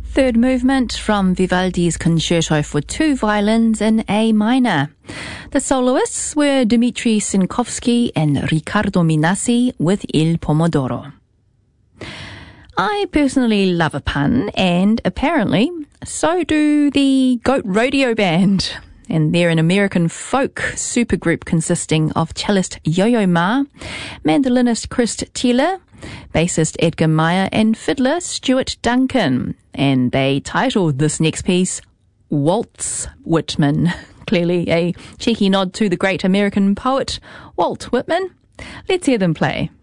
Third movement from Vivaldi's Concerto for Two Violins in A minor. The soloists were Dmitri Sinkovsky and Riccardo Minassi with Il Pomodoro. I personally love a pun, and apparently so do the Goat Rodeo Band. And they're an American folk supergroup consisting of cellist Yo-Yo Ma, mandolinist Chris Taylor, bassist Edgar Meyer, and fiddler Stuart Duncan. And they titled this next piece, Waltz Whitman. Clearly a cheeky nod to the great American poet Walt Whitman. Let's hear them play.